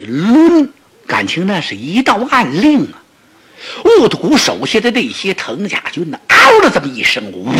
抡，感情那是一道暗令啊！兀突骨手下的那些藤甲军呢，嗷的这么一声，呜，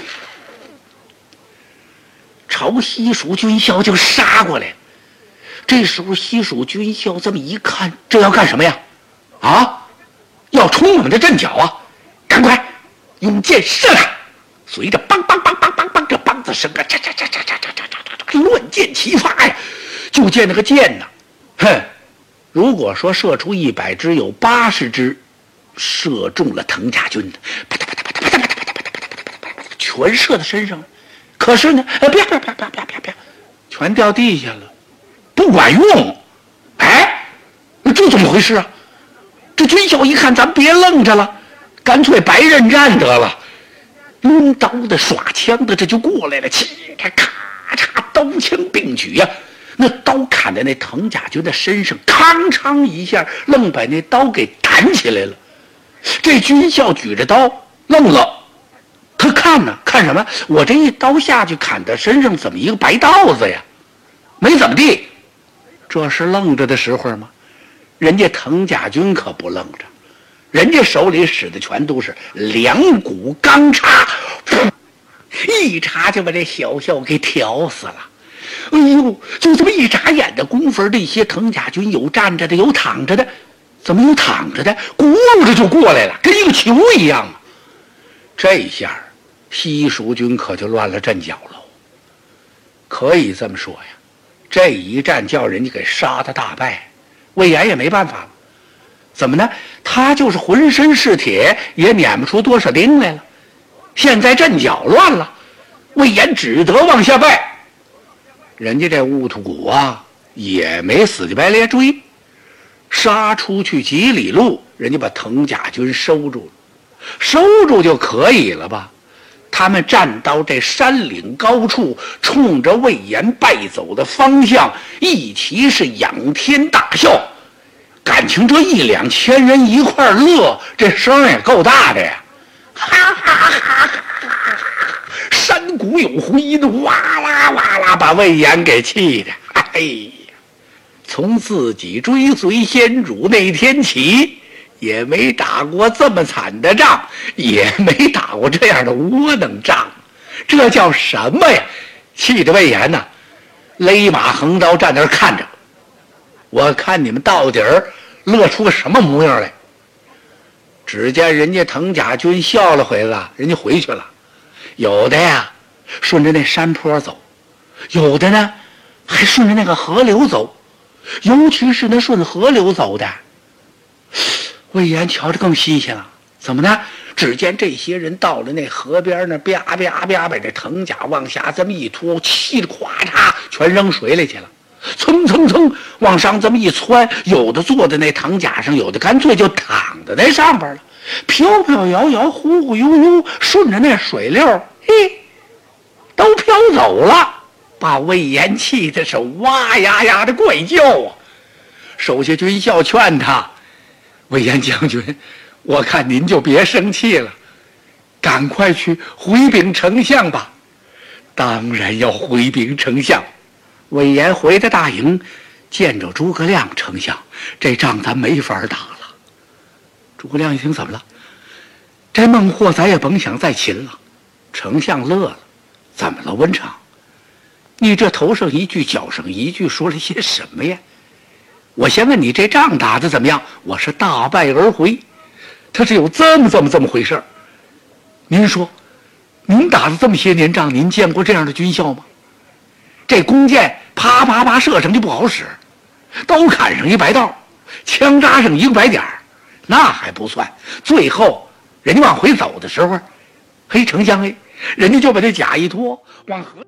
朝西蜀军校就杀过来。这时候西蜀军校这么一看，这要干什么呀？啊，要冲我们的阵脚啊！赶快用箭射他！随着梆梆梆梆梆梆这梆子声啊，嚓嚓嚓嚓嚓嚓嚓嚓，乱箭齐发呀！就见那个箭呢，哼，如果说射出100支，有80支射中了藤甲军的，啪嗒啪嗒啪嗒啪嗒啪嗒啪嗒啪嗒啪嗒，全射在身上。可是呢，啪啪啪啪啪啪啪，全掉地下了，不管用。哎，这怎么回事啊？这军校一看，咱别愣着了，干脆白刃战得了。抡刀的、耍枪的，这就过来了，咔嚓，刀枪并举呀！那刀砍在那藤甲军的身上，吭哧一下，愣把那刀给弹起来了。这军校举着刀愣了，他看呢，看什么？我这一刀下去砍在身上，怎么一个白道子呀？没怎么地，这是愣着的时候吗？人家藤甲军可不愣着，人家手里使的全都是2股钢叉，一叉就把这小校给挑死了。哎呦，就这么一眨眼的功夫，这些藤甲军有站着的，有躺着的，怎么有躺着的？咕噜着就过来了，跟一个球一样啊！这下西蜀军可就乱了阵脚了。可以这么说呀，这一战叫人家给杀得大败，魏延也没办法了。怎么呢？他就是浑身是铁，也撵不出多少钉来了。现在阵脚乱了，魏延只得往下败。人家这兀突骨啊，也没死乞白咧追，杀出去几里路，人家把藤甲军收住了，收住就可以了吧？他们站到这山岭高处，冲着魏延败走的方向，一齐是仰天大笑。感情这1-2千人一块乐，这声也够大的呀！哈哈哈哈哈！山谷有回音，哇啦哇啦，把魏延给气的。哎呀，从自己追随先主那天起，也没打过这么惨的仗，也没打过这样的窝囊仗，这叫什么呀？气着魏延呢，勒马横刀站那儿看着，我看你们到底儿乐出个什么模样来。只见人家藤甲军笑了回了，人家回去了。有的呀顺着那山坡走，有的呢还顺着那个河流走，尤其是那顺河流走的，魏延瞧着更新鲜了。怎么呢？只见这些人到了那河边那啪啪啪，把这藤甲往下这么一拖，气得咵嚓全扔水里去了，蹭蹭蹭往上这么一窜，有的坐在那藤甲上，有的干脆就躺在那上边了，飘飘摇摇，忽忽悠悠，顺着那水流，嘿，都飘走了，把魏延气的是哇呀呀的怪叫啊！手下军校劝他，魏延将军，我看您就别生气了，赶快去回禀丞相吧。当然要回禀丞相。魏延回到大营，见着诸葛亮，丞相，这仗咱没法打了。诸葛亮一听，怎么了？这孟获咱也甭想再擒了。丞相乐了，怎么了，文长？你这头上一句脚上一句，说了些什么呀？我先问你，这仗打得怎么样？我是大败而回，他是有这么回事。您说，您打了这么些年仗，您见过这样的军校吗？这弓箭啪啪啪射上就不好使，刀砍上一白道，枪扎上一个白点儿，那还不算。最后人家往回走的时候，嘿，丞相哎，人家就把这甲一拖往河。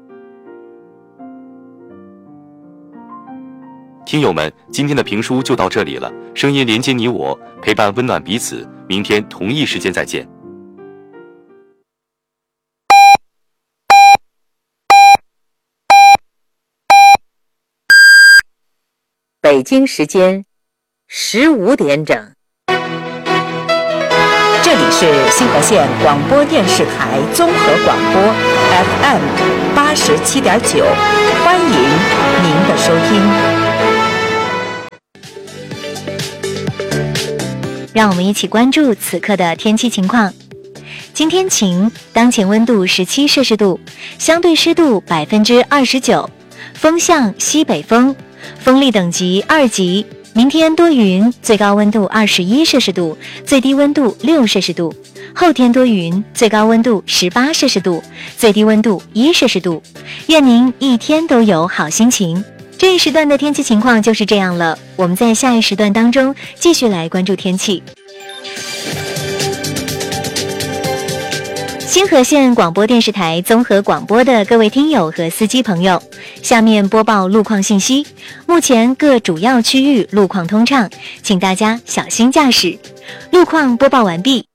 听友们，今天的评书就到这里了，声音连接你我，陪伴温暖彼此。明天同一时间再见。 北京时间15点整，这里是新河县广播电视台综合广播 FM 87.9，欢迎您的收听。 让我们一起关注此刻的天气情况。今天晴，当前温度17摄氏度，相对湿度29%，风向西北风，风力等级2级。明天多云，最高温度21摄氏度，最低温度6摄氏度。后天多云，最高温度18摄氏度，最低温度1摄氏度。愿您一天都有好心情。这一时段的天气情况就是这样了，我们在下一时段当中继续来关注天气。星河县广播电视台综合广播的各位听友和司机朋友，下面播报路况信息。目前各主要区域路况通畅，请大家小心驾驶。路况播报完毕。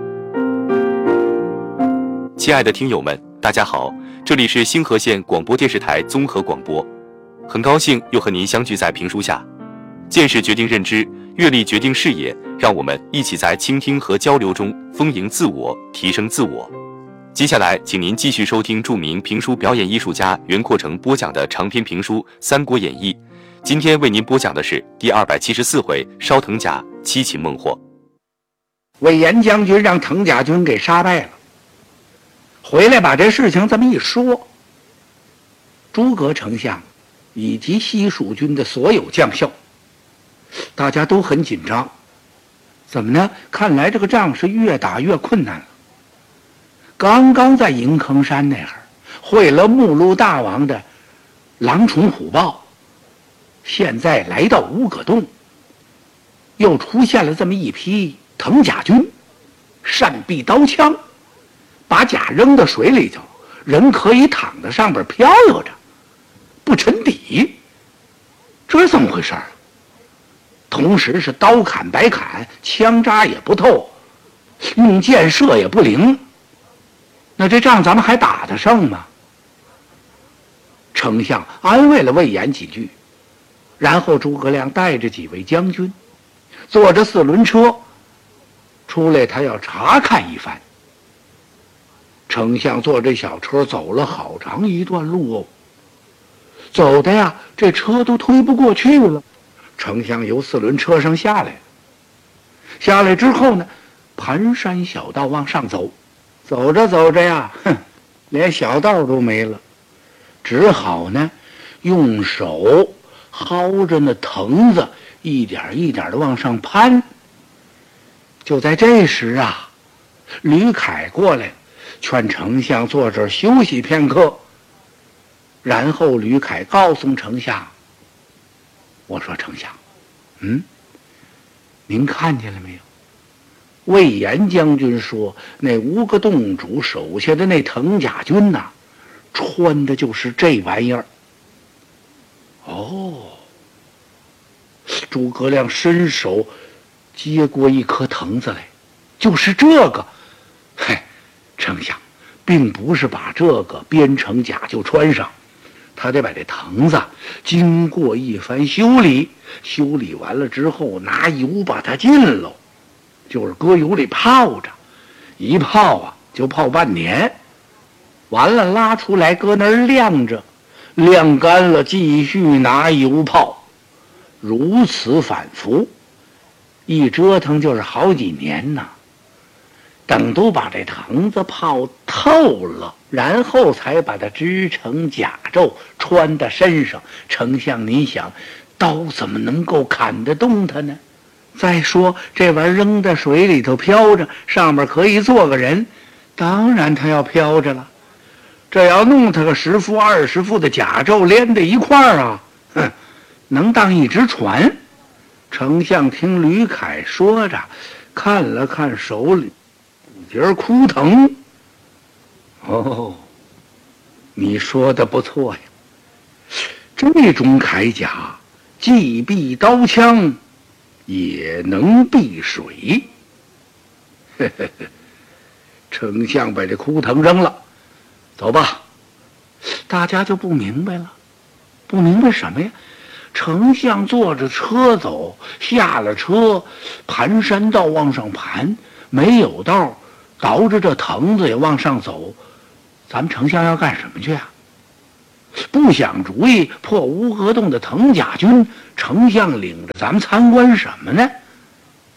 亲爱的听友们，大家好，这里是星河县广播电视台综合广播，很高兴又和您相聚在评书下。见识决定认知，阅历决定视野，让我们一起在倾听和交流中丰盈自我，提升自我。接下来请您继续收听著名评书表演艺术家袁阔成播讲的长篇评书《三国演义》。今天为您播讲的是第274回烧藤甲七擒孟获。 魏延将军让藤甲军给杀败了，回来把这事情这么一说，诸葛丞相以及西蜀军的所有将校大家都很紧张。怎么呢？看来这个仗是越打越困难了。刚刚在银坑山那儿会了目录大王的狼虫虎豹，现在来到乌葛洞，又出现了这么一批藤甲军，善避刀枪，把甲扔到水里头，人可以躺在上边漂流着，不沉底。这是怎么回事啊？同时是刀砍白砍，枪扎也不透，用箭射也不灵，那这仗咱们还打得胜吗？丞相安慰了魏延几句，然后诸葛亮带着几位将军坐着4轮车出来，他要查看一番。丞相坐着小车走了好长一段路哦，走的呀这车都推不过去了。丞相由4轮车上下来，下来之后呢，盘山小道往上走，走着走着呀，连小道都没了，只好呢用手薅着那藤子，一点一点的往上攀。就在这时啊，吕凯过来劝丞相坐这儿休息片刻。然后吕凯告诉丞相，我说丞相，您看见了没有？魏延将军说那乌葛洞主手下的那藤甲军呐，穿的就是这玩意儿。哦，诸葛亮伸手接过一颗藤子来，就是这个。嘿，丞相并不是把这个编成甲就穿上，他得把这藤子经过一番修理，修理完了之后拿油把它浸喽，就是搁油里泡着，一泡啊就泡半年，完了拉出来搁那儿晾着，晾干了继续拿油泡，如此反复，一折腾就是好几年呐。等都把这藤子泡透了，然后才把它织成甲胄穿在身上。丞相您想，刀怎么能够砍得动它呢？再说这玩意儿扔在水里头飘着，上面可以坐个人，当然它要飘着了。这要弄它个10副20副的甲胄连在一块儿啊，能当一只船。丞相听吕凯说着，看了看手里一截枯藤，哦，你说的不错呀，这种铠甲既避刀枪也能避水。丞相把这枯藤扔了，走吧。大家就不明白了，不明白什么呀？丞相坐着车走，下了车盘山道往上盘，没有道，倒着这藤子也往上走，咱们丞相要干什么去啊？不想主意破乌合洞的藤甲军，丞相领着咱们参观什么呢？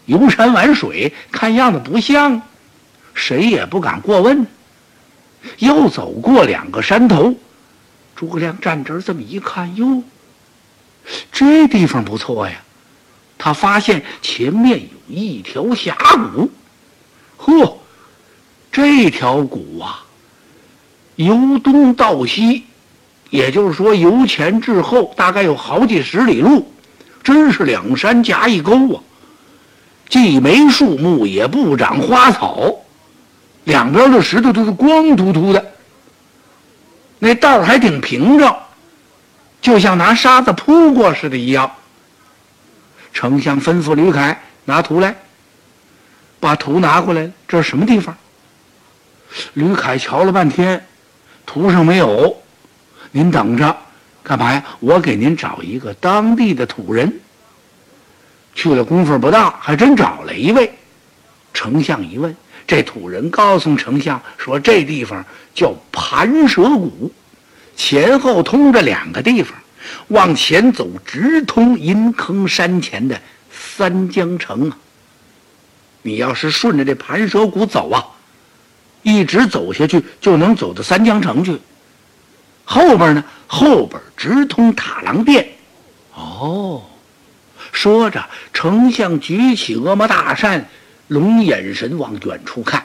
游山玩水，看样子不像，谁也不敢过问。又走过2个山头，诸葛亮站这儿这么一看，哟，这地方不错呀。他发现前面有一条峡谷，呵，这条谷啊，由东到西，也就是说由前至后大概有好几十里路，真是2山夹一沟啊，既没树木也不长花草，两边的石头都是光秃秃的，那道还挺平整，就像拿沙子铺过似的一样。丞相吩咐吕凯拿图来，把图拿过来，这是什么地方？吕凯瞧了半天，图上没有。您等着，干嘛呀？我给您找一个当地的土人。去了功夫不大，还真找了一位。丞相一问，这土人告诉丞相说，这地方叫盘蛇谷，前后通着2个地方，往前走直通银坑山前的三江城啊。你要是顺着这盘蛇谷走啊，一直走下去就能走到三江城去。后边呢，后边直通塔郎殿。哦，说着，丞相举起峨眉大扇，龙眼神往远处看。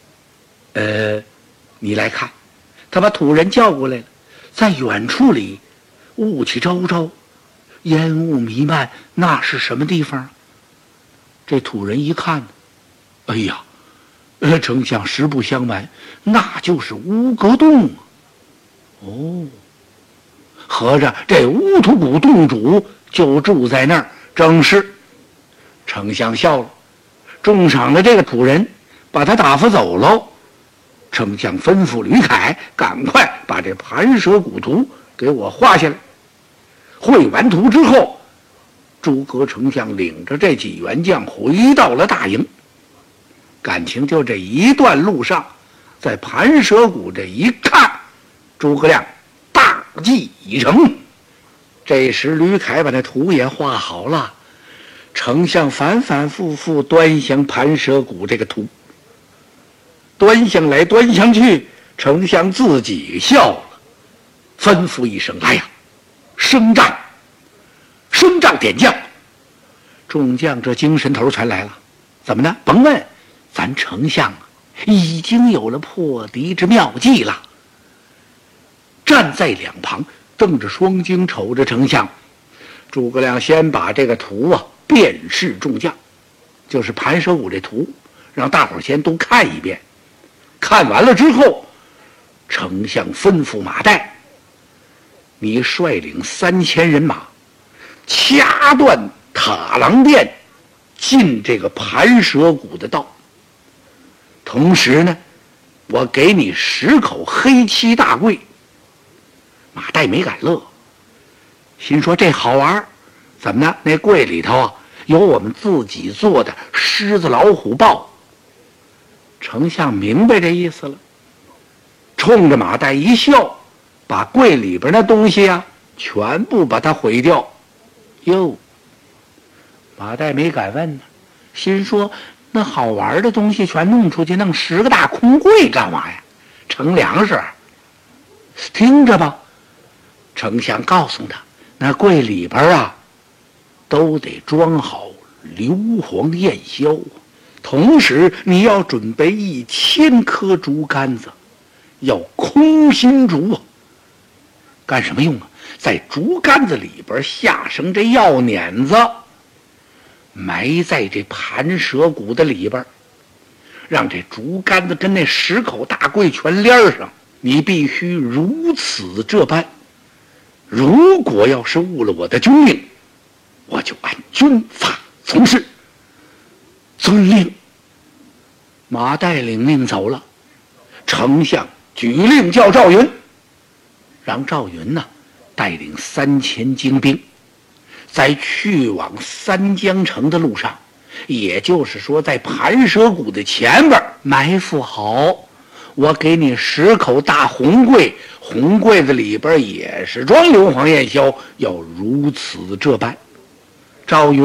你来看，他把土人叫过来了，在远处里，雾气昭昭，烟雾弥漫，那是什么地方？这土人一看，哎呀，丞相实不相瞒，那就是乌阁洞啊。哦，合着这乌土谷洞主就住在那儿，正是。丞相笑了，重赏的这个土人，把他打发走喽。丞相吩咐吕凯赶快把这盘蛇谷图给我画下来。绘完图之后，诸葛丞相领着这几员将回到了大营。感情就这一段路上，在盘蛇谷这一看，诸葛亮大计已成。这时吕凯把那图也画好了，丞相反反复复端详盘蛇谷这个图，端详来端详去，丞相自己笑了，吩咐一声：“来呀，升帐！升帐点将！”众将这精神头全来了。怎么呢？甭问，咱丞相已经有了破敌之妙计了。站在两旁，瞪着双睛瞅着丞相。诸葛亮先把这个图啊遍示众将，就是盘蛇谷这图，让大伙儿先都看一遍。看完了之后，丞相吩咐马岱：“你率领3000人马，掐断塔郎殿进这个盘蛇谷的道。同时呢，我给你10口黑漆大柜。”马岱没敢乐，心说这好玩，怎么呢？那柜里头啊有我们自己做的狮子老虎豹。丞相明白这意思了，冲着马岱一笑，把柜里边的东西啊全部把它毁掉。哟，马岱没敢问呢，心说那好玩的东西全弄出去，弄10个大空柜干嘛呀？盛粮食。听着吧，丞相告诉他，那柜里边啊都得装好硫磺焰硝，同时你要准备1000颗竹竿子，要空心竹啊。干什么用啊？在竹竿子里边下上这药碾子，埋在这盘蛇谷的里边，让这竹竿子跟那10口大柜全连上。你必须如此这般，如果要是误了我的军令，我就按军法从事。遵令。马岱领命走了。丞相举令叫赵云，让赵云呢带领3000精兵，在去往三江城的路上，也就是说在盘蛇谷的前边埋伏好。我给你10口大红柜，红柜子里边也是装硫磺焰硝，要如此这般。赵云